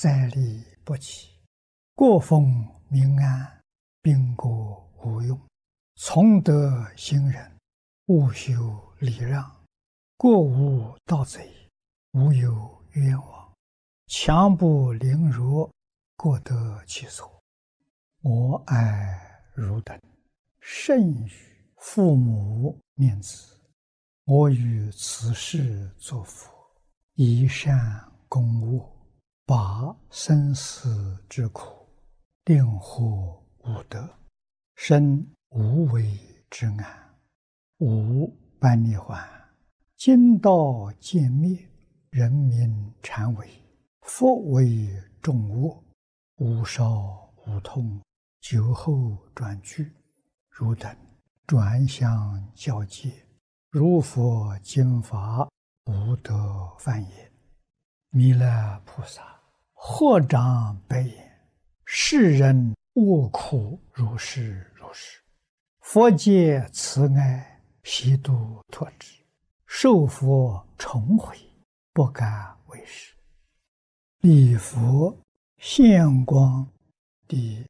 灾利不起，国丰民安，兵国无用。从德行仁，务修礼让，国无盗贼，无有冤枉。强不凌辱，各得其所。我爱汝等，甚于父母念子。我于此世作佛，以善供恶，拔生死之苦，令获无得，生无为之安。无般涅槃，今道渐灭，人民禅为，佛为众恶，无少无痛，久后转居。汝等转相教戒，如佛经法，无得犯也。弥勒菩萨合掌白言：世人恶苦如是如是，佛界慈爱，悉度脱之，受佛重回，不敢为是。礼佛现光第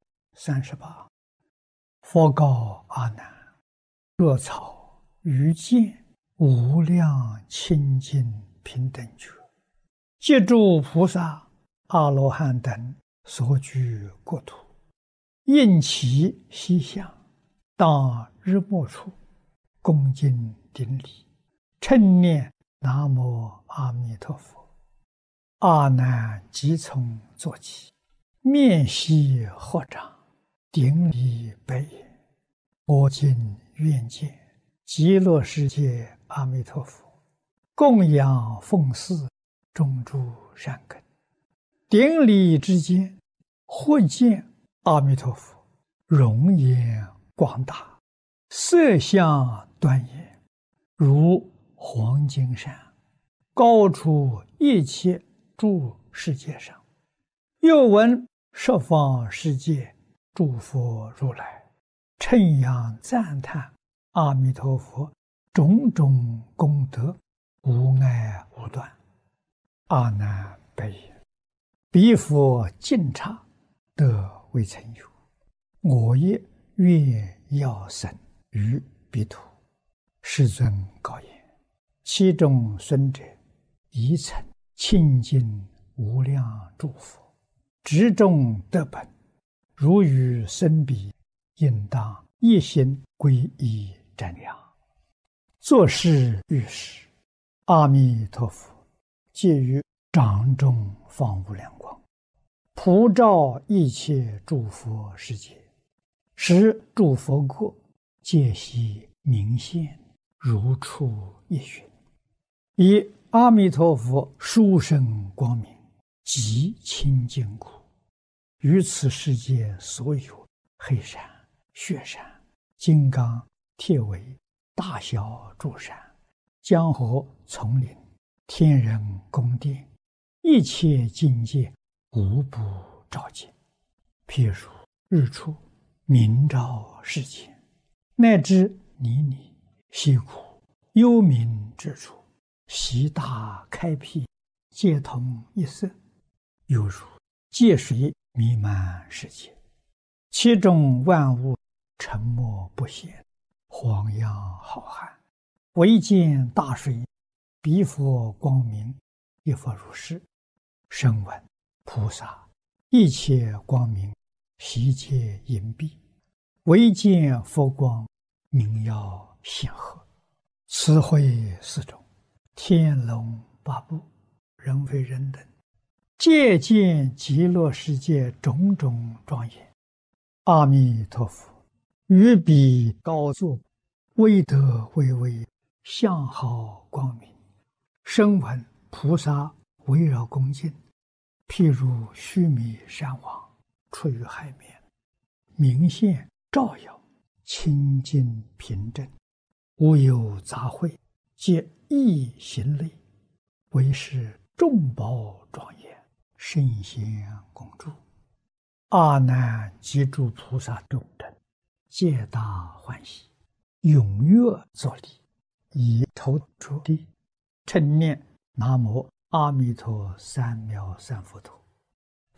38。佛告阿难：若草于见无量清净平等觉，借诸菩萨阿罗汉等所居国土，应其西向，当日没处，恭敬顶礼，称念南无阿弥陀佛。阿难即从坐起，面悉合掌，顶礼白言：我今愿见极乐世界阿弥陀佛，供养奉祀，种诸善根。顶礼之间，忽见阿弥陀佛容颜广大，色相端严，如黄金山，高出一切诸世界上。又闻十方世界诸佛如来称扬赞叹阿弥陀佛种种功德，无碍无断。阿难白言：彼佛尽刹，得未曾有。我也愿要生于彼土。世尊告言：其中孙者，宜曾清净无量诸佛，执众得本，如与生彼，应当一心皈依瞻仰。作是遇时，阿弥陀佛借于掌中放无量光，普照一切诸佛世界，使诸佛国皆悉明现，如出一寻。以阿弥陀佛殊胜光明，极清净故，于此世界所有黑山、雪山、金刚、铁围、大小诸山、江河、丛林、天人宫殿，一切境界无不照见。譬如日出明照世间，乃至泥泞、溪谷、幽冥之处，悉大开辟，皆同一色，犹如界水弥漫世界，其中万物沉默不显，荒洋浩瀚，唯见大水，彼佛光明，亦复如是。声闻菩萨一切光明，悉皆隐蔽，唯见佛光，明耀显赫。此会四种，天龙八部，人非人等，皆见极乐世界种种庄严。阿弥陀佛于彼高坐，威德巍巍，相好光明。声闻菩萨围绕恭敬，譬如须弥山王出于海面，明现照耀，清净平正，无有杂秽，皆一行类，为是众宝庄严，圣贤恭祝。阿难及诸菩萨众等，皆大欢喜，踊跃作礼，以头着地，称念南无阿弥陀三藐三菩提。